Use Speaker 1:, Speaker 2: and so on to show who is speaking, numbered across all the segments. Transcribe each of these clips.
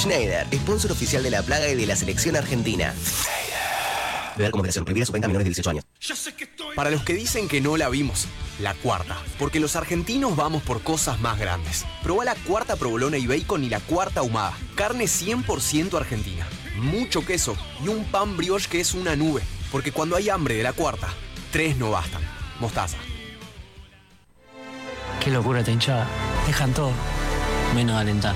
Speaker 1: Schneider, sponsor oficial de La Plaga y de la selección argentina. Beber como moderación. Prohibida su venta a menores de 18 años.
Speaker 2: Para los que dicen que no la vimos, la cuarta. Porque los argentinos vamos por cosas más grandes. Probá la cuarta provolona y bacon y la cuarta ahumada. Carne 100% argentina. Mucho queso y un pan brioche que es una nube. Porque cuando hay hambre de la cuarta, 3 no bastan. Mostaza.
Speaker 3: Qué locura esta hinchada. Dejan todo, menos alentar.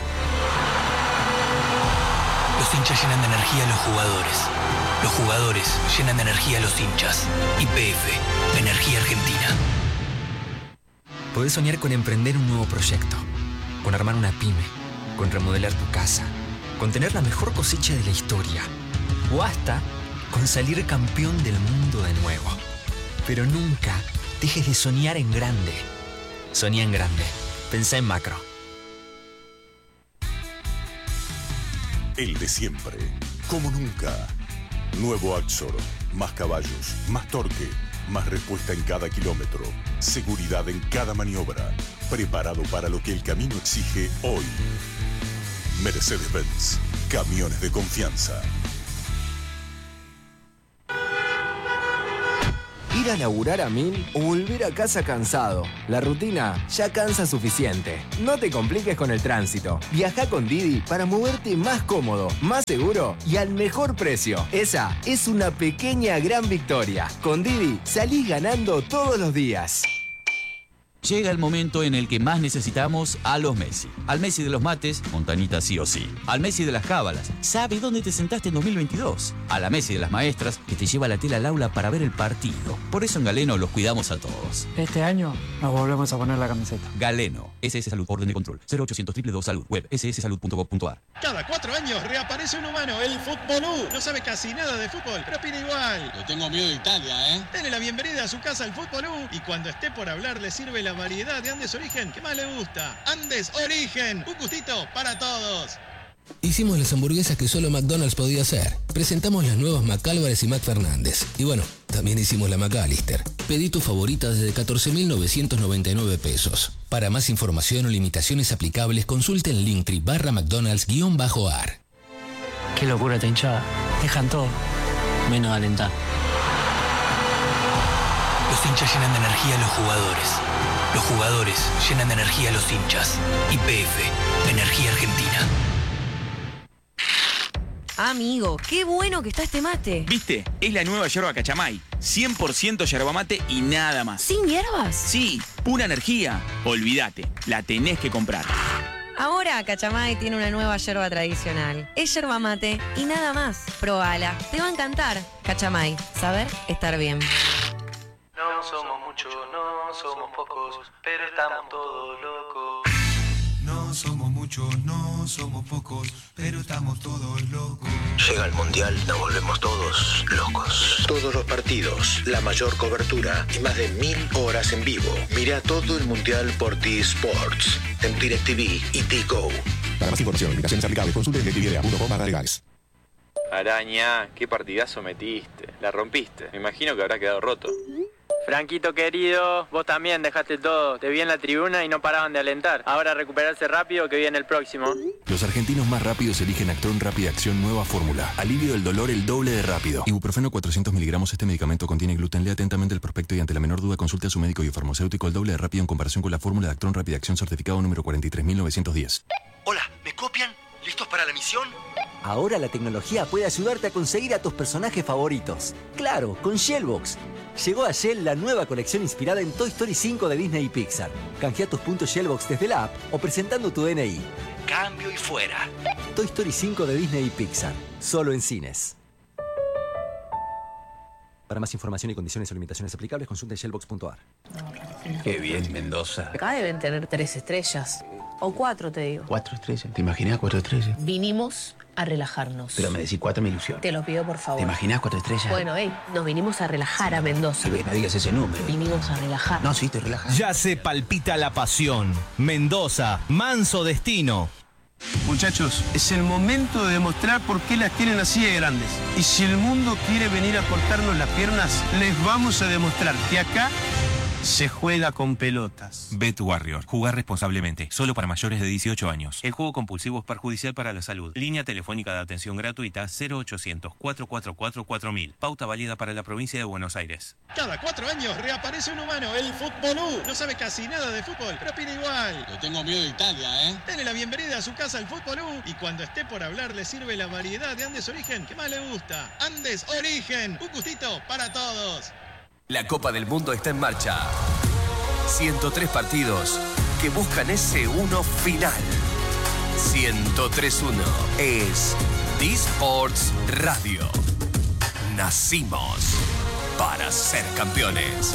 Speaker 4: Los hinchas llenan de energía a los jugadores. Los jugadores llenan de energía a los hinchas. YPF, Energía Argentina.
Speaker 5: Podés soñar con emprender un nuevo proyecto, con armar una pyme, con remodelar tu casa, con tener la mejor cosecha de la historia, o hasta con salir campeón del mundo de nuevo. Pero nunca dejes de soñar en grande. Soñá en grande. Pensá en macro.
Speaker 6: El de siempre, como nunca. Nuevo Axor, más caballos, más torque, más respuesta en cada kilómetro, seguridad en cada maniobra, preparado para lo que el camino exige hoy. Mercedes-Benz, camiones de confianza.
Speaker 7: Ir a laburar a 1000 o volver a casa cansado. La rutina ya cansa suficiente. No te compliques con el tránsito. Viaja con Didi para moverte más cómodo, más seguro y al mejor precio. Esa es una pequeña gran victoria. Con Didi salís ganando todos los días.
Speaker 8: Llega el momento en el que más necesitamos a los Messi. Al Messi de los mates, Montañita sí o sí. Al Messi de las cábalas, sabe dónde te sentaste en 2022. A la Messi de las maestras, que te lleva la tela al aula para ver el partido. Por eso en Galeno los cuidamos a todos.
Speaker 3: Este año nos volvemos a poner la camiseta.
Speaker 8: Galeno, SS Salud, orden de control. 0800 222 Salud, web sssalud.gov.ar.
Speaker 9: Cada 4 años reaparece un humano, el Futbolú. No sabe casi nada de fútbol, pero opina igual.
Speaker 10: Le tengo miedo de Italia, ¿eh?
Speaker 9: Dele la bienvenida a su casa al Futbolú y cuando esté por hablar le sirve la variedad de Andes Origen que más le gusta. Andes Origen, un gustito para todos.
Speaker 11: Hicimos las hamburguesas que solo McDonald's podía hacer. Presentamos las nuevas McAlvarez y McFernández. Y bueno, también hicimos la McAllister. Pedí tu favorita desde 14.999 pesos. Para más información o limitaciones aplicables, consulte en Linktree/McDonald's_ar.
Speaker 3: Qué locura esta hinchada. Dejan todo, menos alentar.
Speaker 4: Los hinchas llenan de energía a los jugadores. Los jugadores llenan de energía a los hinchas. YPF, Energía Argentina.
Speaker 12: Amigo, qué bueno que está este mate.
Speaker 13: ¿Viste? Es la nueva yerba Cachamay. 100% yerba mate y nada más.
Speaker 12: ¿Sin hierbas?
Speaker 13: Sí, pura energía. Olvídate, la tenés que comprar.
Speaker 12: Ahora Cachamay tiene una nueva yerba tradicional. Es yerba mate y nada más. Probala, te va a encantar. Cachamay, saber estar bien.
Speaker 14: No somos muchos, no somos pocos, pero estamos todos locos.
Speaker 15: No somos muchos, no somos pocos, pero estamos todos locos.
Speaker 16: Llega el Mundial, nos volvemos todos locos. Todos los partidos, la mayor cobertura y más de 1000 horas en vivo. Mira todo el Mundial por T-Sports, en DirecTV y T-Go.
Speaker 17: Para más información, limitaciones aplicables, consulte DirecTV.com/legales.
Speaker 18: Araña, qué partidazo metiste. La rompiste. Me imagino que habrá quedado roto.
Speaker 14: Franquito querido, vos también dejaste todo. Te vi en la tribuna y no paraban de alentar. Ahora recuperarse rápido que viene el próximo.
Speaker 19: Los argentinos más rápidos eligen Actron Rápida Acción Nueva Fórmula. Alivio del dolor el doble de rápido. Ibuprofeno 400 miligramos. Este medicamento contiene gluten. Lea atentamente el prospecto y ante la menor duda consulte a su médico y farmacéutico. El doble de rápido en comparación con la fórmula de Actron Rápida Acción certificado número 43910.
Speaker 20: Hola, ¿me copian? ¿Listos para la misión?
Speaker 21: Ahora la tecnología puede ayudarte a conseguir a tus personajes favoritos. Claro, con Shellbox. Llegó a Shell la nueva colección inspirada en Toy Story 5 de Disney y Pixar. Canjea tus puntos Shellbox desde la app o presentando tu DNI.
Speaker 20: Cambio y fuera.
Speaker 21: Toy Story 5 de Disney y Pixar. Solo en cines. Para más información y condiciones o limitaciones aplicables, consulte shellbox.ar.
Speaker 22: Qué bien, Mendoza.
Speaker 23: Acá deben tener 3 estrellas. O 4, te digo.
Speaker 22: 4 estrellas. ¿Te imaginas 4 estrellas?
Speaker 23: Vinimos a relajarnos.
Speaker 22: Pero me decís 4 me ilusiona.
Speaker 23: Te lo pido, por favor.
Speaker 22: ¿Te imaginas 4 estrellas?
Speaker 23: Bueno, nos vinimos a relajar a Mendoza.
Speaker 22: No digas ese número.
Speaker 23: Vinimos a relajar.
Speaker 22: No, sí, te relajas.
Speaker 24: Ya se palpita la pasión. Mendoza, manso destino.
Speaker 25: Muchachos, es el momento de demostrar por qué las tienen así de grandes. Y si el mundo quiere venir a cortarnos las piernas, les vamos a demostrar que acá se juega con pelotas.
Speaker 1: Bet Warrior. Jugar responsablemente. Solo para mayores de 18 años. El juego compulsivo es perjudicial para la salud. Línea telefónica de atención gratuita 0800-444-4000. Pauta válida para la provincia de Buenos Aires.
Speaker 9: Cada 4 años reaparece un humano, el Futbolú. No sabe casi nada de fútbol, pero opina igual.
Speaker 2: Le tengo miedo de Italia, ¿eh?
Speaker 9: Denle la bienvenida a su casa al Futbolú y cuando esté por hablar le sirve la variedad de Andes Origen que más le gusta. Andes Origen, un gustito para todos.
Speaker 5: La Copa del Mundo está en marcha. 103 partidos que buscan ese uno final. 103-1 es D-Sports Radio. Nacimos para ser campeones.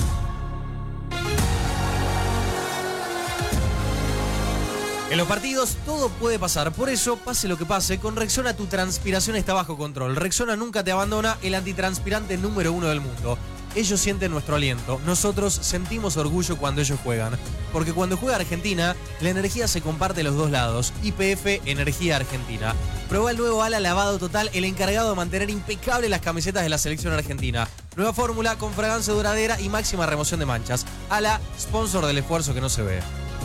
Speaker 6: En los partidos todo puede pasar, por eso, pase lo que pase, con Rexona tu transpiración está bajo control. Rexona nunca te abandona, el antitranspirante número 1 del mundo. Ellos sienten nuestro aliento, nosotros sentimos orgullo cuando ellos juegan. Porque cuando juega Argentina, la energía se comparte a los dos lados. YPF Energía Argentina. Prueba el nuevo ala lavado total, el encargado de mantener impecables las camisetas de la selección argentina. Nueva fórmula con fragancia duradera y máxima remoción de manchas. Ala, sponsor del esfuerzo que no se ve.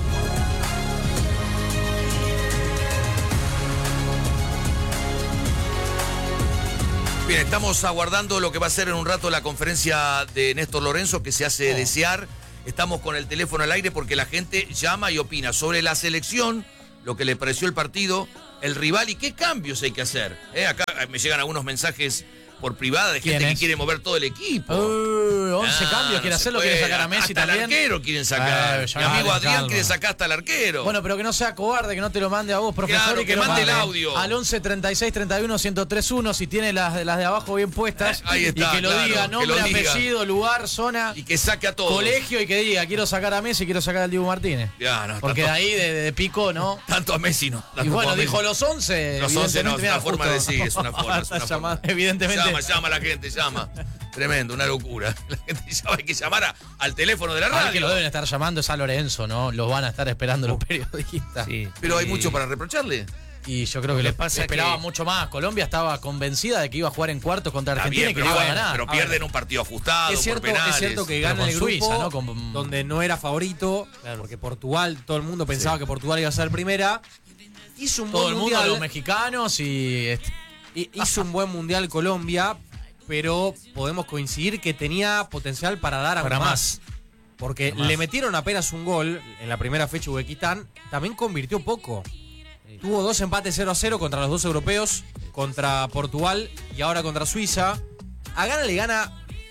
Speaker 10: Bien, estamos aguardando lo que va a ser en un rato la conferencia de Néstor Lorenzo, que se hace desear. Estamos con el teléfono al aire porque la gente llama y opina sobre la selección, lo que le pareció el partido, el rival y qué cambios hay que hacer. Acá me llegan algunos mensajes por privada de gente que quiere mover todo el equipo.
Speaker 26: 11 cambios, quiere hacerlo, quiere sacar a Messi
Speaker 10: hasta
Speaker 26: también.
Speaker 10: El arquero quieren sacar. Mi amigo Adrián quiere sacar hasta el arquero.
Speaker 26: Bueno, pero que no sea cobarde, que no te lo mande a vos, profesor,
Speaker 10: claro,
Speaker 26: y que lo
Speaker 10: mande
Speaker 26: mande
Speaker 10: el audio.
Speaker 26: Al 11 36 31 1031, si tiene las de abajo bien puestas.
Speaker 10: Ahí está,
Speaker 26: y que lo diga, nombre, apellido, lugar, zona.
Speaker 10: Y que saque a todos.
Speaker 26: Colegio y que diga, quiero sacar a Messi, quiero sacar al Diego Martínez.
Speaker 10: Ya, no,
Speaker 26: porque de ahí, de pico, ¿no?
Speaker 10: Tanto a Messi no.
Speaker 26: Y bueno, dijo los 11.
Speaker 10: Los 11 no, es una forma de decir, es una forma.
Speaker 26: Evidentemente.
Speaker 10: Llama a la gente, llama. Tremendo, una locura. La gente llama, hay que llamar al teléfono de la radio.
Speaker 26: Que lo deben estar llamando es a Lorenzo, ¿no? Los van a estar esperando los periodistas.
Speaker 10: Sí. Pero hay mucho para reprocharle.
Speaker 26: Y yo creo que le esperaba mucho más. Colombia estaba convencida de que iba a jugar en cuartos contra Argentina y que iba a ganar.
Speaker 10: Pero pierden un partido ajustado
Speaker 6: es cierto,
Speaker 10: por penales.
Speaker 6: Es cierto que gana el grupo
Speaker 26: Suiza, ¿no?
Speaker 6: donde no era favorito, porque Portugal, todo el mundo pensaba que Portugal iba a ser primera. Hizo un
Speaker 26: todo el
Speaker 6: mundial,
Speaker 26: mundo, los mexicanos
Speaker 6: hizo un buen mundial Colombia, pero podemos coincidir que tenía potencial para dar aún más. Porque le metieron apenas un gol en la primera fecha. Uzbekistán también convirtió poco. Tuvo 2 empates 0-0 contra los 2 europeos, contra Portugal y ahora contra Suiza. A Ghana le gana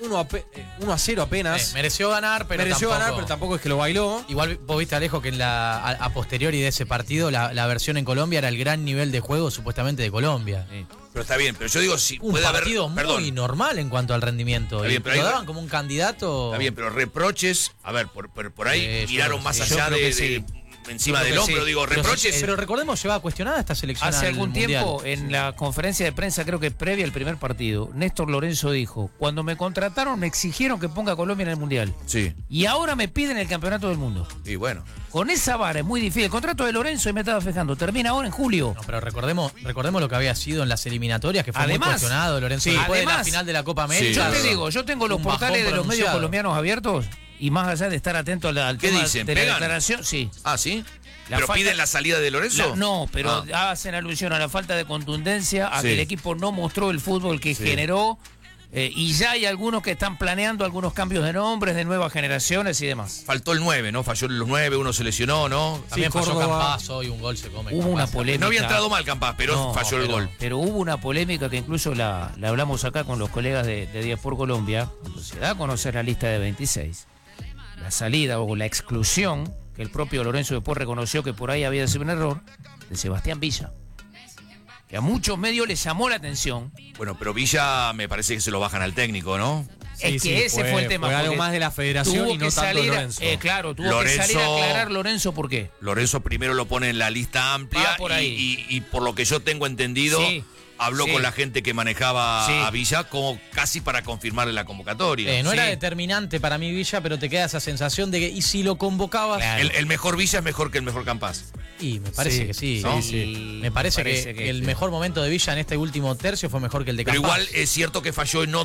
Speaker 6: 1-0 apenas.
Speaker 26: Mereció ganar, pero
Speaker 6: tampoco es que lo bailó.
Speaker 26: Igual vos viste, Alejo, que a posteriori de ese partido la versión en Colombia era el gran nivel de juego supuestamente de Colombia.
Speaker 10: Sí. Pero está bien, pero yo digo si
Speaker 26: un
Speaker 10: puede
Speaker 26: partido muy normal en cuanto al rendimiento.
Speaker 10: Bien,
Speaker 26: lo daban como un candidato.
Speaker 10: Está bien, pero reproches, a ver, por ahí miraron más allá de encima del hombro, digo, reproches.
Speaker 26: Pero recordemos, llevaba cuestionada esta selección.
Speaker 27: Hace algún tiempo, en la conferencia de prensa, creo que previa al primer partido, Néstor Lorenzo dijo: cuando me contrataron me exigieron que ponga a Colombia en el Mundial.
Speaker 10: Sí.
Speaker 27: Y ahora me piden el campeonato del mundo.
Speaker 10: Y bueno.
Speaker 27: Con esa vara es muy difícil. El contrato de Lorenzo, y me estaba fijando, termina ahora en julio.
Speaker 26: No, pero recordemos lo que había sido en las eliminatorias, que fue muy cuestionado Lorenzo después de la final de la Copa América.
Speaker 27: Yo te digo, yo tengo los portales de los medios colombianos abiertos y más allá de estar atento al
Speaker 10: ¿qué
Speaker 27: tema
Speaker 10: dicen?
Speaker 27: de la
Speaker 10: ¿Pegan?
Speaker 27: declaración, sí.
Speaker 10: Ah, ¿sí? ¿Pero piden la salida de Lorenzo?
Speaker 27: No, pero hacen alusión a la falta de contundencia, a que el equipo no mostró el fútbol que generó, y ya hay algunos que están planeando algunos cambios de nombres, de nuevas generaciones y demás.
Speaker 10: Faltó el 9, ¿no? Falló los 9, uno se lesionó, ¿no?
Speaker 26: También falló Campaz hoy, un gol se come.
Speaker 27: Hubo una polémica.
Speaker 10: No había entrado mal Campaz, pero falló el gol.
Speaker 27: Pero hubo una polémica que incluso la hablamos acá con los colegas de Días por Colombia, cuando se da a conocer la lista de 26. La salida o la exclusión, que el propio Lorenzo después reconoció que por ahí había sido un error, de Sebastián Villa. Que a muchos medios les llamó la atención.
Speaker 10: Bueno, pero Villa me parece que se lo bajan al técnico, ¿no?
Speaker 27: Es que ese fue el tema.
Speaker 6: Fue algo más de la federación y no tanto Lorenzo.
Speaker 27: Claro, tuvo que salir a aclarar Lorenzo por qué.
Speaker 10: Lorenzo primero lo pone en la lista amplia
Speaker 27: por ahí.
Speaker 10: Y por lo que yo tengo entendido, habló con la gente que manejaba a Villa como casi para confirmarle la convocatoria.
Speaker 26: No era determinante para mí Villa, pero te queda esa sensación de que, ¿y si lo convocabas?
Speaker 10: Claro. El mejor Villa es mejor que el mejor Campaz.
Speaker 26: Y me parece que sí.
Speaker 10: ¿No?
Speaker 26: Me parece que el mejor momento de Villa en este último tercio fue mejor que el de Campaz.
Speaker 10: Pero igual es cierto que falló en otro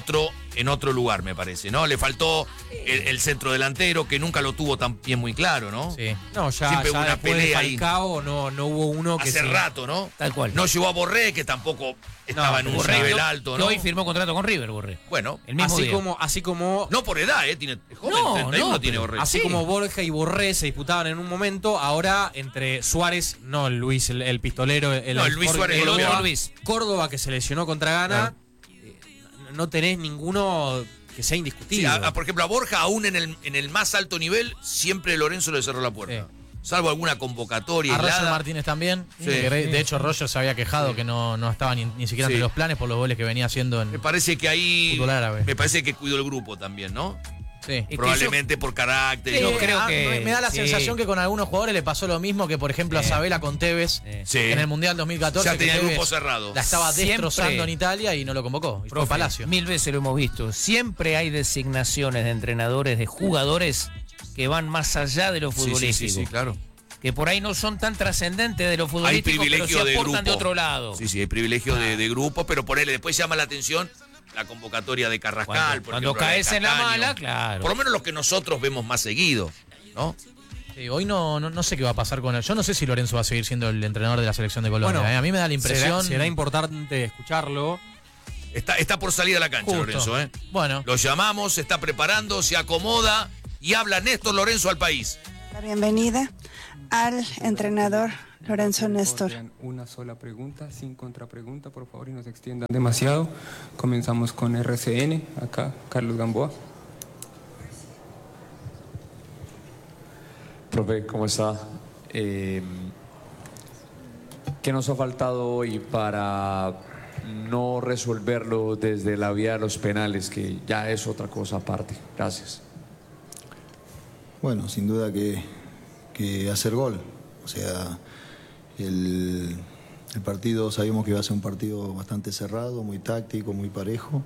Speaker 10: en otro lugar, me parece, ¿no? Le faltó el centro delantero, que nunca lo tuvo tan bien muy claro, ¿no?
Speaker 6: Sí. No, ya
Speaker 10: Siempre hubo una
Speaker 6: después de
Speaker 10: pelea ahí.
Speaker 6: Falcao no hubo uno que
Speaker 10: Hace rato, ¿no?
Speaker 27: Tal cual.
Speaker 10: No llevó a Borré, que tampoco estaba en un
Speaker 27: Borré,
Speaker 10: nivel
Speaker 27: que
Speaker 10: alto, ¿no?
Speaker 27: hoy firmó contrato con River, Borré.
Speaker 10: Bueno,
Speaker 27: El mismo
Speaker 6: así
Speaker 27: día.
Speaker 6: así como
Speaker 10: no por edad, tiene joven, 31 tiene Borré.
Speaker 6: así como Borja y Borré se disputaban en un momento, ahora entre Suárez, no Luis, el pistolero, el
Speaker 10: Luis Suárez,
Speaker 27: el
Speaker 10: Córdoba,
Speaker 27: otro Luis.
Speaker 6: Córdoba, que se lesionó contra Ghana, no tenés ninguno que sea indiscutible.
Speaker 10: Sí, por ejemplo, a Borja, aún en el más alto nivel, siempre Lorenzo le cerró la puerta.
Speaker 6: Sí.
Speaker 10: Salvo alguna convocatoria.
Speaker 26: A Roger
Speaker 10: aislada.
Speaker 26: Martínez también.
Speaker 10: Sí.
Speaker 26: De hecho, Roger se había quejado que no estaba ni siquiera
Speaker 10: Sí.
Speaker 26: entre los planes por los goles que venía haciendo en
Speaker 10: Me parece que ahí.
Speaker 26: fútbol árabe.
Speaker 10: Me parece que cuidó el grupo también, ¿no?
Speaker 26: Sí.
Speaker 10: Probablemente por carácter.
Speaker 26: Sí,
Speaker 10: y
Speaker 27: creo que-
Speaker 26: me da la
Speaker 27: sí.
Speaker 26: sensación que con algunos jugadores le pasó lo mismo que, por ejemplo, a Sabela con Tevez
Speaker 10: Sí.
Speaker 26: en el Mundial 2014.
Speaker 10: Ya
Speaker 26: que
Speaker 10: tenía el
Speaker 26: Tevez
Speaker 10: grupo cerrado.
Speaker 26: La estaba
Speaker 27: Siempre.
Speaker 26: destrozando en Italia y no lo convocó. Y fue
Speaker 27: Profe,
Speaker 26: Palacio.
Speaker 27: 1000 veces lo hemos visto. Siempre hay designaciones de entrenadores, de jugadores que van más allá de lo futbolístico.
Speaker 10: Sí, claro.
Speaker 27: Que por ahí no son tan trascendentes de lo
Speaker 10: Hay
Speaker 27: futbolístico, pero
Speaker 10: privilegio
Speaker 27: se
Speaker 10: de
Speaker 27: aportan
Speaker 10: grupo.
Speaker 27: de otro lado.
Speaker 10: Sí, hay privilegio de grupo, pero por él después llama la atención la convocatoria de Carrascal.
Speaker 27: Cuando
Speaker 10: por ejemplo,
Speaker 27: caes
Speaker 10: de
Speaker 27: en la
Speaker 10: Castaño.
Speaker 27: mala, claro.
Speaker 10: Por lo menos los que nosotros vemos más seguido, ¿no?
Speaker 26: Sí, hoy no sé qué va a pasar con él. Yo no sé si Lorenzo va a seguir siendo el entrenador de la selección de Colombia.
Speaker 6: Bueno,
Speaker 26: A mí me da la impresión.
Speaker 6: será importante escucharlo.
Speaker 10: Está por salir a la cancha,
Speaker 26: Justo.
Speaker 10: Lorenzo, ¿eh?
Speaker 26: Bueno.
Speaker 10: Lo llamamos, se está preparando, se acomoda y habla Néstor Lorenzo al país.
Speaker 3: La bienvenida al entrenador Lorenzo Néstor.
Speaker 4: Una sola pregunta, sin contrapregunta, por favor, y no se extiendan demasiado. Comenzamos con RCN, acá, Carlos Gamboa.
Speaker 7: Profe, ¿cómo está? ¿Qué nos ha faltado hoy para no resolverlo desde la vía de los penales, que ya es otra cosa aparte? Gracias.
Speaker 8: Bueno, sin duda que hacer gol. O sea, el partido sabíamos que iba a ser un partido bastante cerrado, muy táctico, muy parejo.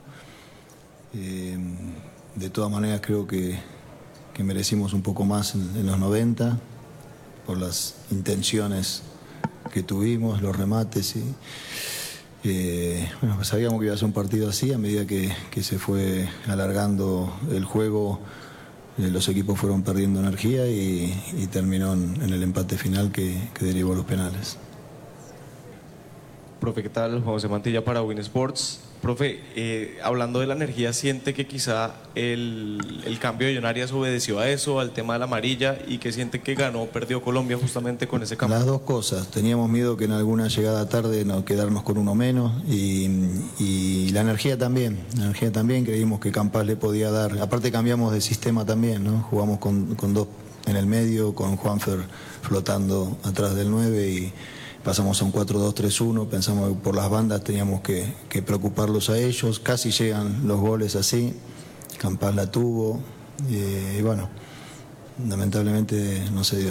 Speaker 8: De todas maneras creo que merecimos un poco más en los 90 por las intenciones que tuvimos, los remates. Bueno, pues sabíamos que iba a ser un partido así. A medida que se fue alargando el juego, los equipos fueron perdiendo energía y terminó en el empate final que derivó los penales.
Speaker 11: Profe, ¿qué tal? Juan José Mantilla para Win Sports. Profe, hablando de la energía, ¿siente que quizá el cambio de John Arias obedeció a eso, al tema de la amarilla, y que siente que ganó o perdió Colombia justamente con ese cambio?
Speaker 8: Las dos cosas. Teníamos miedo que en alguna llegada tarde quedarnos con uno menos y la energía también. La energía también, creímos que Campas le podía dar. Aparte cambiamos de sistema también, ¿no? Jugamos con dos en el medio, con Juanfer flotando atrás del 9 y pasamos a un 4-2-3-1, pensamos que por las bandas teníamos que preocuparlos a ellos, casi llegan los goles así, Campas la tuvo y bueno, lamentablemente no se dio.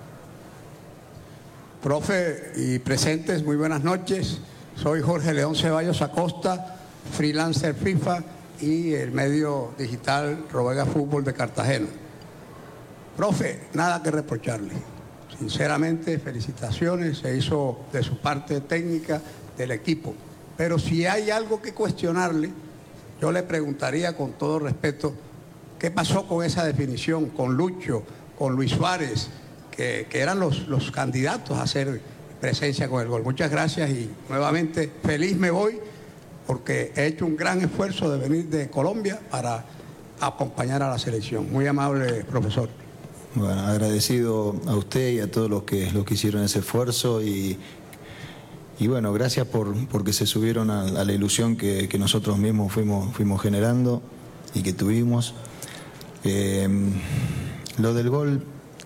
Speaker 12: Profe y presentes, muy buenas noches. Soy Jorge León Ceballos Acosta, freelancer FIFA y el medio digital Rovega Fútbol de Cartagena. Profe, nada que reprocharle. Sinceramente, felicitaciones, se hizo de su parte técnica del equipo. Pero si hay algo que cuestionarle, yo le preguntaría con todo respeto, ¿qué pasó con esa definición, con Lucho, con Luis Suárez, que eran los candidatos a hacer presencia con el gol? Muchas gracias y nuevamente feliz me voy porque he hecho un gran esfuerzo de venir de Colombia para acompañar a la selección. Muy amable, profesor.
Speaker 8: Bueno, agradecido a usted y a todos los que hicieron ese esfuerzo y bueno, gracias porque se subieron a la ilusión que nosotros mismos fuimos generando y que tuvimos. Lo del gol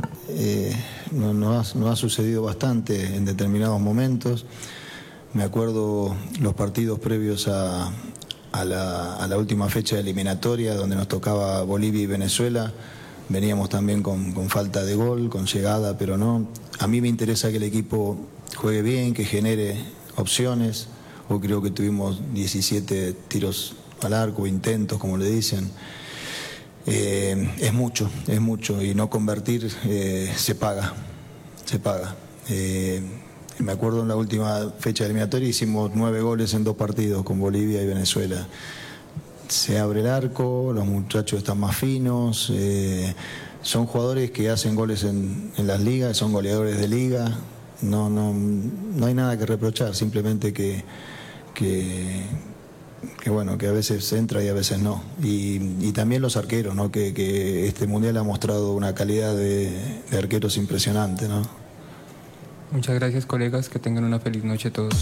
Speaker 8: nos ha sucedido bastante en determinados momentos. Me acuerdo los partidos previos a la última fecha de eliminatoria donde nos tocaba Bolivia y Venezuela. Veníamos también con falta de gol, con llegada, pero no. A mí me interesa que el equipo juegue bien, que genere opciones. Hoy creo que tuvimos 17 tiros al arco, intentos, como le dicen. Es mucho, y no convertir se paga. Me acuerdo en la última fecha eliminatoria hicimos 9 goles en 2 partidos con Bolivia y Venezuela. se abre el arco, los muchachos están más finos, son jugadores que hacen goles en las ligas, son goleadores de liga, no hay nada que reprochar, simplemente que bueno, que a veces entra y a veces no. Y también los arqueros, ¿no? Que este mundial ha mostrado una calidad de arqueros impresionante, ¿no?
Speaker 4: Muchas gracias, colegas, que tengan una feliz noche todos.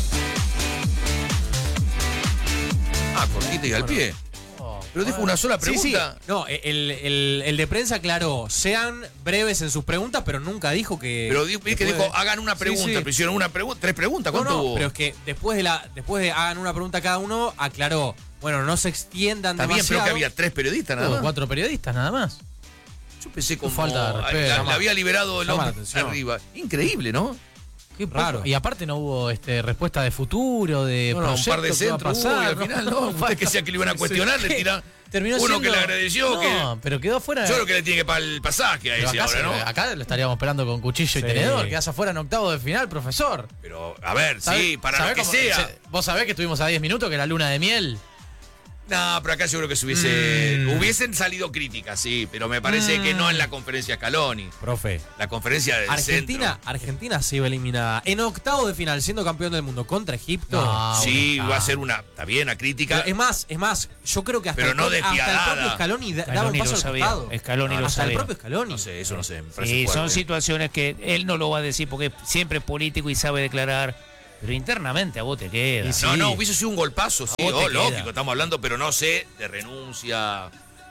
Speaker 10: Cortita y al pie. Pero dijo una sola pregunta.
Speaker 6: Sí. No, el de prensa aclaró, sean breves en sus preguntas, pero nunca dijo que...
Speaker 10: Pero dijo, hagan una pregunta, pero hicieron una pregunta, 3 preguntas, ¿cuánto hubo?
Speaker 6: Pero es que después de hagan una pregunta cada uno, aclaró, bueno, no se extiendan demasiado.
Speaker 10: También, pero que había 3 periodistas nada más.
Speaker 6: 4 periodistas nada más.
Speaker 10: Yo pensé como...
Speaker 6: Falta de respeto.
Speaker 10: Le había liberado el hombre arriba. Increíble, ¿no?
Speaker 6: Qué raro. Y aparte no hubo respuesta de futuro, de proyecto,
Speaker 10: un par de centros, y al final no. Usted que sea que le iban a cuestionar, le tira
Speaker 6: terminó
Speaker 10: uno
Speaker 6: siendo...
Speaker 10: que le agradeció.
Speaker 6: Pero quedó fuera.
Speaker 10: Yo creo que le tiene que pagar el pasaje a ese ahora, ¿no?
Speaker 6: Acá lo estaríamos esperando con cuchillo y tenedor. Quedás afuera en octavo de final, profesor.
Speaker 10: Pero, a ver, sí, para lo que sea.
Speaker 6: Vos sabés que estuvimos a 10 minutos, que era luna de miel.
Speaker 10: No, pero acá yo creo que se hubiesen salido críticas, sí, pero me parece que no en la conferencia Scaloni.
Speaker 6: Profe.
Speaker 10: La conferencia del centro.
Speaker 6: Argentina se iba eliminada en octavo de final, siendo campeón del mundo contra Egipto.
Speaker 10: Sí, va a ser una crítica.
Speaker 6: Pero es más, yo creo que hasta,
Speaker 10: pero no despiadada.
Speaker 6: Hasta el propio Scaloni daba un paso al costado.
Speaker 27: Scaloni lo
Speaker 6: hasta
Speaker 27: sabía.
Speaker 6: el propio Scaloni.
Speaker 10: No sé, eso no sé.
Speaker 27: Sí, son situaciones que él no lo va a decir porque siempre es político y sabe declarar. Pero internamente a vos te queda.
Speaker 10: No, hubiese sido un golpazo, sí, lógico, estamos hablando, pero no sé, de renuncia,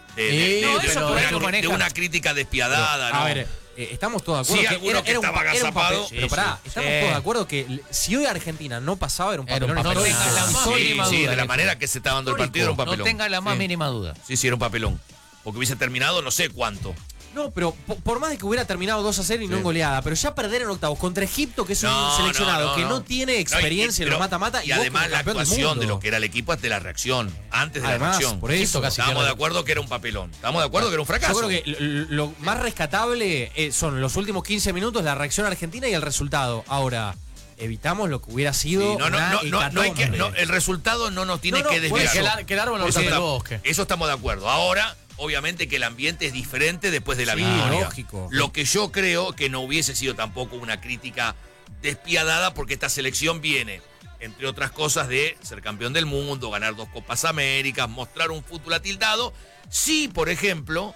Speaker 10: de una crítica despiadada.
Speaker 6: Pero,
Speaker 10: ¿no?
Speaker 6: A ver, estamos todos de acuerdo.
Speaker 10: Sí, alguno que estaba agazapado.
Speaker 6: Pero pará, estamos todos de acuerdo que si hoy Argentina no pasaba, era un papelón.
Speaker 27: No tengas la más mínima duda.
Speaker 10: Sí, de la manera que se está dando el partido era un papelón.
Speaker 27: No tengas la más mínima duda.
Speaker 10: Sí, era un papelón. Porque hubiese terminado no sé cuánto.
Speaker 6: No, pero por más de que hubiera terminado 2-0 y no en goleada, pero ya perder en octavos contra Egipto, que es un seleccionado que no tiene experiencia en los mata-mata.
Speaker 10: Y además la actuación de lo que era el equipo antes de la reacción. Antes de la reacción.
Speaker 6: Por eso
Speaker 10: estábamos de acuerdo que era un papelón. Estábamos de acuerdo que era un fracaso.
Speaker 6: Yo creo que lo más rescatable son los últimos 15 minutos, la reacción argentina y el resultado. Ahora, evitamos lo que hubiera sido
Speaker 10: el resultado no nos tiene que desviar.
Speaker 6: Que el árbol no del bosque.
Speaker 10: Eso estamos de acuerdo. Ahora, obviamente que el ambiente es diferente después de la victoria.
Speaker 6: Lógico.
Speaker 10: Lo que yo creo que no hubiese sido tampoco una crítica despiadada porque esta selección viene, entre otras cosas, de ser campeón del mundo, ganar 2 Copas Américas, mostrar un fútbol atildado. Sí, por ejemplo,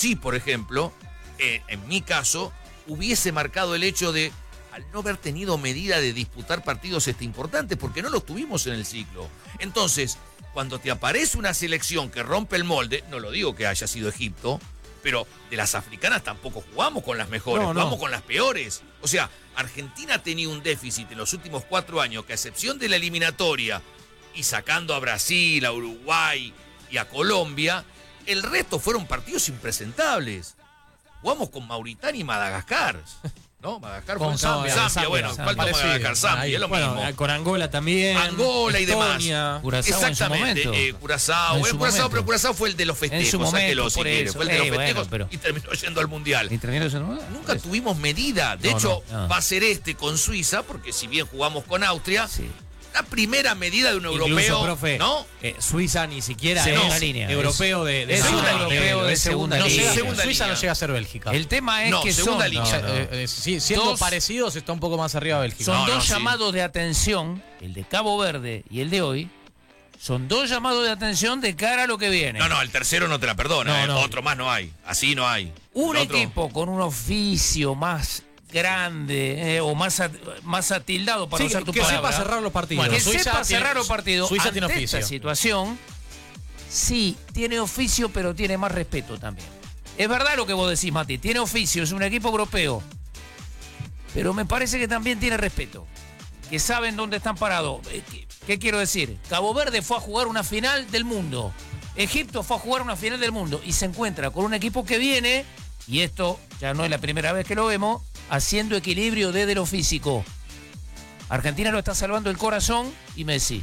Speaker 10: en mi caso, hubiese marcado el hecho de, al no haber tenido medida de disputar partidos importantes, porque no los tuvimos en el ciclo. Entonces, cuando te aparece una selección que rompe el molde, no lo digo que haya sido Egipto, pero de las africanas tampoco jugamos con las mejores, jugamos con las peores. O sea, Argentina ha tenido un déficit en los últimos 4 años que, a excepción de la eliminatoria y sacando a Brasil, a Uruguay y a Colombia, el resto fueron partidos impresentables. Jugamos con Mauritania y Madagascar. ¿No? Madagascar con Zambia. Bueno, falta Madagascar, Zambia, es lo mismo.
Speaker 6: Con Angola también.
Speaker 10: Angola y demás.
Speaker 27: Curazao
Speaker 10: exactamente. Curazao, pero Curazao fue el de los festejos.
Speaker 27: En su momento,
Speaker 10: fue el de los festejos y terminó yendo al Mundial. Nunca tuvimos medida. De hecho, va a ser con Suiza, porque si bien jugamos con Austria, la primera medida de un europeo,
Speaker 6: profe,
Speaker 10: ¿no?
Speaker 6: Suiza ni siquiera
Speaker 27: es línea.
Speaker 6: Europeo de
Speaker 27: segunda línea.
Speaker 6: Suiza no llega a ser Bélgica.
Speaker 27: El tema es que
Speaker 10: segunda
Speaker 27: son
Speaker 6: siendo parecidos, está un poco más arriba de Bélgica.
Speaker 27: Son dos llamados de atención, el de Cabo Verde y el de hoy. Son 2 llamados de atención de cara a lo que viene.
Speaker 10: No, el tercero no te la perdona. Otro más no hay. Así no hay.
Speaker 27: Un equipo con un oficio más grande o más atildado para usar tu palabra.
Speaker 6: Que sepa cerrar los partidos.
Speaker 27: Que sepa cerrar los partidos.
Speaker 6: Suiza tiene oficio.
Speaker 27: Esta situación, sí, tiene oficio, pero tiene más respeto también. Es verdad lo que vos decís, Mati. Tiene oficio, es un equipo europeo. Pero me parece que también tiene respeto. Que saben dónde están parados. ¿Qué quiero decir? Cabo Verde fue a jugar una final del mundo. Egipto fue a jugar una final del mundo. Y se encuentra con un equipo que viene, y esto ya no es la primera vez que lo vemos, haciendo equilibrio desde lo físico. Argentina lo está salvando el corazón y Messi.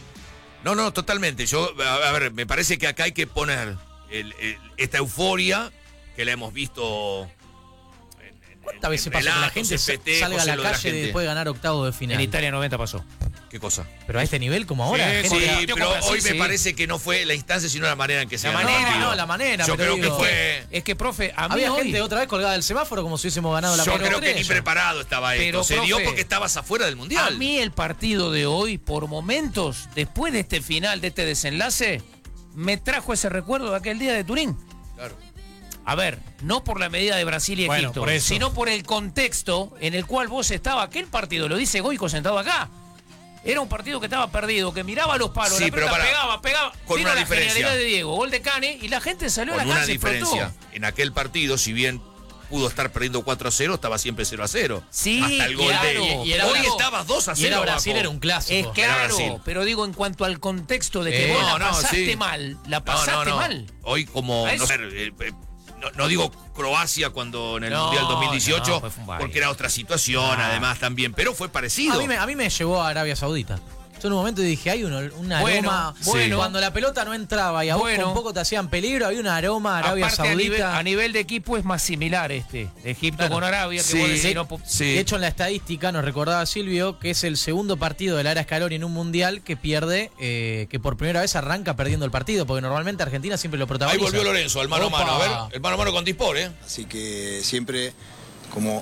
Speaker 10: No, totalmente. A ver, me parece que acá hay que poner esta euforia que la hemos visto.
Speaker 6: ¿Cuántas veces pasa que la gente salga a la calle después de ganar octavo de final?
Speaker 27: En Italia 90 pasó.
Speaker 10: ¿Qué cosa?
Speaker 26: Pero a este nivel como ahora.
Speaker 10: Sí, pero hoy me parece que no fue la instancia, sino la manera en que se ganó.
Speaker 26: La manera.
Speaker 10: Yo creo que fue...
Speaker 27: Es que, profe, a mí
Speaker 26: había
Speaker 27: hoy...
Speaker 26: gente otra vez colgada del semáforo como si hubiésemos ganado la
Speaker 10: Yo
Speaker 26: primera.
Speaker 10: creo que ni preparado estaba esto. Se dio porque estabas afuera del Mundial.
Speaker 27: A mí el partido de hoy, por momentos, después de este final, de este desenlace, me trajo ese recuerdo de aquel día de Turín.
Speaker 10: Claro.
Speaker 27: A ver, no por la medida de Brasil y Egipto, sino por el contexto en el cual vos estabas. Aquel partido, lo dice Goico sentado acá. Era un partido que estaba perdido, que miraba los palos, la pelota pegaba.
Speaker 10: Con
Speaker 27: vino
Speaker 10: una
Speaker 27: la
Speaker 10: diferencia.
Speaker 27: genialidad de Diego, gol de Cane, y la gente salió a la
Speaker 10: Con una
Speaker 27: cancha y
Speaker 10: diferencia.
Speaker 27: explotó.
Speaker 10: En aquel partido, si bien pudo estar perdiendo 4-0, estaba siempre 0-0.
Speaker 27: Sí,
Speaker 10: hasta el gol
Speaker 27: claro.
Speaker 10: de
Speaker 27: Y era
Speaker 10: hoy
Speaker 27: bravo.
Speaker 10: estabas 2-0.
Speaker 26: Y era Brasil,
Speaker 10: abajo.
Speaker 26: era un clásico.
Speaker 27: Es claro,
Speaker 10: Era Brasil.
Speaker 27: pero digo en cuanto al contexto de que vos la pasaste mal, la pasaste mal.
Speaker 10: Hoy como, no digo Croacia cuando en el Mundial 2018, porque era otra situación además también, pero fue parecido.
Speaker 26: A mí me llevó a Arabia Saudita. Yo en un momento dije, hay un aroma.
Speaker 27: Bueno,
Speaker 26: cuando la pelota no entraba y a vos con poco te hacían peligro, había un aroma Arabia
Speaker 27: aparte,
Speaker 26: Saudita.
Speaker 27: A nivel de equipo es más similar de Egipto con Arabia. Que vos decís,
Speaker 26: De hecho, en la estadística nos recordaba Silvio que es el segundo partido de la era Scaloni en un mundial que pierde, que por primera vez arranca perdiendo el partido, porque normalmente Argentina siempre lo protagoniza.
Speaker 10: Ahí volvió Lorenzo, al mano a mano. A ver, el mano a mano con Dispor, ¿eh?
Speaker 8: Así que siempre como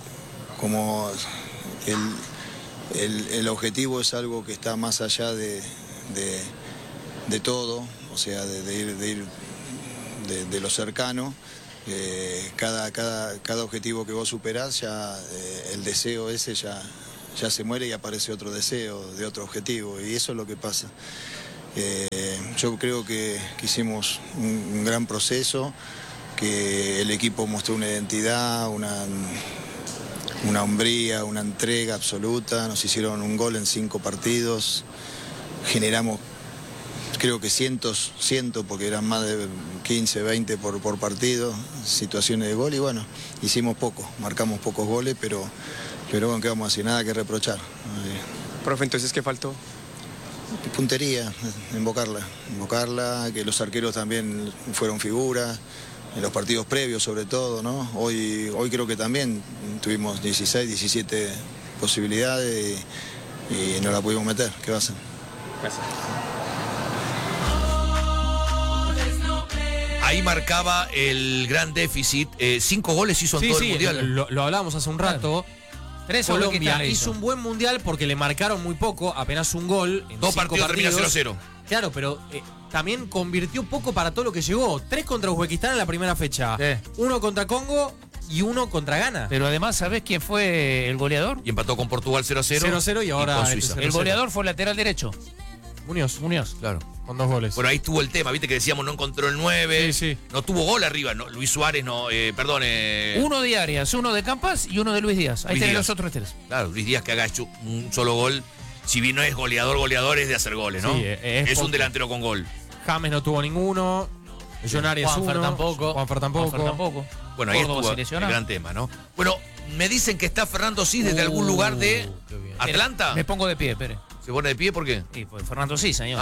Speaker 8: el objetivo es algo que está más allá de todo, o sea, de ir de lo cercano. Cada objetivo que vos superás, ya el deseo ese ya se muere y aparece otro deseo de otro objetivo, y eso es lo que pasa. Yo creo que hicimos un gran proceso, que el equipo mostró una identidad, una hombría, una entrega absoluta. Nos hicieron un gol en 5 partidos, generamos creo que cientos, porque eran más de 15, 20 por partido, situaciones de gol, y bueno, hicimos poco, marcamos pocos goles, pero bueno, ¿qué vamos a hacer? Nada que reprochar.
Speaker 13: Profe, entonces, ¿qué faltó?
Speaker 8: Puntería, invocarla, que los arqueros también fueron figuras, en los partidos previos sobre todo, ¿no? Hoy creo que también tuvimos 16, 17 posibilidades y no la pudimos meter. ¿Qué va a hacer?
Speaker 13: Gracias.
Speaker 10: Ahí marcaba el gran déficit. 5 goles hizo en todo el Mundial.
Speaker 6: Lo hablábamos hace un rato. Colombia hizo un buen Mundial porque le marcaron muy poco, apenas un gol. En
Speaker 10: 2 partidos termina 0-0.
Speaker 6: Claro, pero también convirtió poco para todo lo que llegó. 3 contra Uzbekistán en la primera fecha. 1 contra Congo y 1 contra Ghana.
Speaker 27: Pero además, ¿sabés quién fue el goleador?
Speaker 10: Y empató con Portugal 0-0.
Speaker 6: 0-0 y ahora
Speaker 10: con Suiza.
Speaker 27: El goleador fue el lateral derecho.
Speaker 6: Muñoz,
Speaker 10: claro.
Speaker 6: Con 2 goles.
Speaker 10: Bueno, ahí estuvo el tema, viste que decíamos no encontró el 9. Sí. No tuvo gol arriba, no, Luis Suárez no,
Speaker 27: Uno de Arias, uno de Campas y uno de Luis Díaz. Ahí tenés los otros 3.
Speaker 10: Claro, Luis Díaz que haga hecho un solo gol. Si bien no es goleador es de hacer goles, ¿no?
Speaker 6: Sí,
Speaker 10: es un delantero con gol.
Speaker 6: James no tuvo ninguno. John Arias
Speaker 26: Juanfer tampoco.
Speaker 10: Bueno, ahí estuvo el gran tema, ¿no? Bueno, me dicen que está Fernando Cis desde algún lugar de Atlanta.
Speaker 27: Me pongo de pie, espere.
Speaker 10: ¿Se pone de pie por qué?
Speaker 27: Sí, pues Fernando Cis, señor.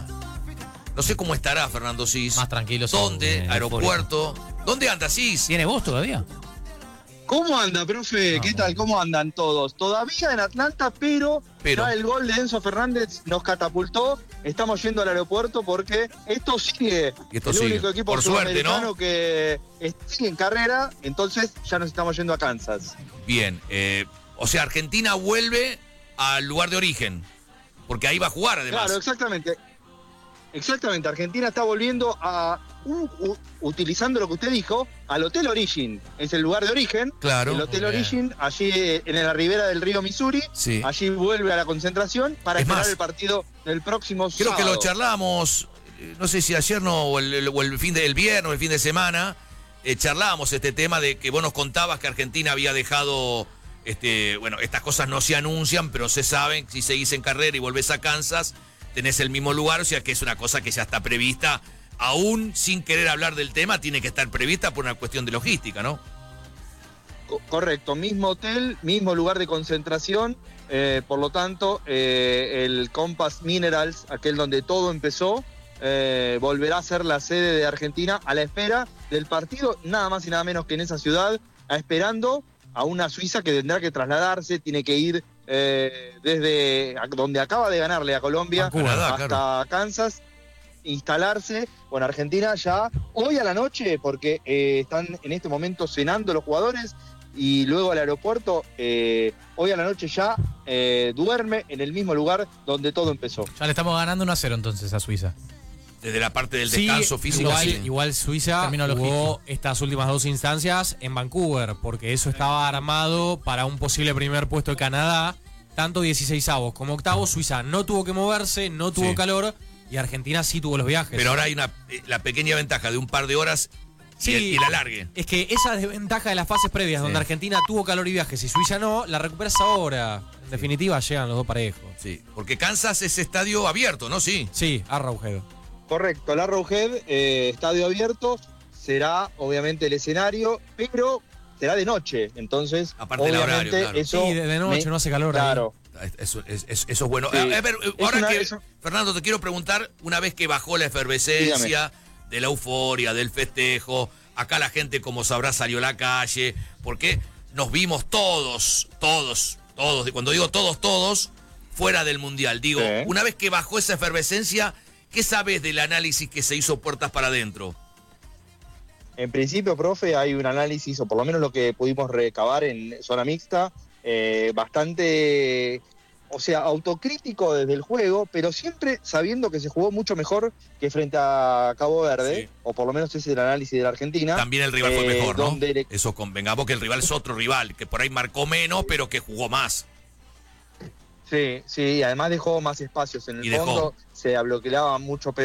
Speaker 10: No sé cómo estará Fernando Cis.
Speaker 26: Más tranquilo.
Speaker 10: ¿Dónde? Aeropuerto. ¿Dónde anda Cis?
Speaker 27: ¿Tiene voz todavía?
Speaker 14: ¿Cómo anda, profe? ¿Qué tal? ¿Cómo andan todos? Todavía en Atlanta, pero ya el gol de Enzo Fernández nos catapultó. Estamos yendo al aeropuerto porque esto sigue. Único equipo
Speaker 10: por suerte, ¿no?
Speaker 14: Que sigue en carrera, entonces ya nos estamos yendo a Kansas.
Speaker 10: Bien, o sea, Argentina vuelve al lugar de origen, porque ahí va a jugar además.
Speaker 14: Claro, exactamente. Exactamente, Argentina está volviendo a, utilizando lo que usted dijo, al Hotel Origin. Es el lugar de origen.
Speaker 10: Claro.
Speaker 14: El Hotel Origin, allí en la ribera del río Missouri.
Speaker 10: Sí.
Speaker 14: Allí vuelve a la concentración para esperar el partido del próximo sábado.
Speaker 10: Creo que lo charlábamos, no sé si ayer o el fin del viernes o el fin de semana, charlábamos este tema de que vos nos contabas que Argentina había dejado, bueno, estas cosas no se anuncian, pero se saben, si seguís en carrera y volvés a Kansas, tenés el mismo lugar, o sea que es una cosa que ya está prevista, aún sin querer hablar del tema, tiene que estar prevista por una cuestión de logística, ¿no?
Speaker 14: Correcto, mismo hotel, mismo lugar de concentración, por lo tanto, el Compass Minerals, aquel donde todo empezó, volverá a ser la sede de Argentina a la espera del partido, nada más y nada menos que en esa ciudad, esperando a una Suiza que tendrá que trasladarse, tiene que ir desde donde acaba de ganarle a Colombia hasta Kansas, instalarse con Argentina ya hoy a la noche, porque están en este momento cenando los jugadores y luego al aeropuerto. Hoy a la noche ya duerme en el mismo lugar donde todo empezó.
Speaker 26: Ya le estamos ganando 1-0 entonces a Suiza.
Speaker 10: Desde la parte del descanso físico.
Speaker 6: Igual Suiza jugó estas últimas 2 instancias en Vancouver, porque eso estaba armado para un posible primer puesto de Canadá. Tanto 16avos como octavos, Suiza no tuvo que moverse, no tuvo calor, y Argentina sí tuvo los viajes.
Speaker 10: Pero ahora hay la pequeña ventaja de un par de horas y la largue.
Speaker 6: Es que esa desventaja de las fases previas, donde Argentina tuvo calor y viajes y Suiza no, la recuperas ahora. En definitiva, llegan los dos parejos.
Speaker 10: Sí, porque Kansas es estadio abierto, ¿no? Sí.
Speaker 6: Sí, Arrowhead.
Speaker 14: Correcto, el Arrowhead, estadio abierto, será obviamente el escenario, pero será de noche, entonces
Speaker 10: aparte del horario, claro.
Speaker 14: Eso
Speaker 6: sí, de noche no hace calor.
Speaker 14: Claro.
Speaker 6: Ahí.
Speaker 10: Eso es bueno.
Speaker 14: Sí.
Speaker 10: A ver, ahora Fernando, te quiero preguntar, una vez que bajó la efervescencia de la euforia, del festejo, acá la gente, como sabrá, salió a la calle, porque nos vimos todos, y cuando digo todos, fuera del Mundial. Digo, una vez que bajó esa efervescencia, ¿qué sabes del análisis que se hizo puertas para adentro?
Speaker 14: En principio, profe, hay un análisis, o por lo menos lo que pudimos recabar en zona mixta, bastante, autocrítico desde el juego, pero siempre sabiendo que se jugó mucho mejor que frente a Cabo Verde, o por lo menos ese es el análisis de la Argentina.
Speaker 10: También el rival fue mejor, ¿no? Eso convengamos que el rival es otro rival, que por ahí marcó menos, pero que jugó más.
Speaker 14: Sí, además dejó más espacios en el fondo, se bloqueaba mucho peor.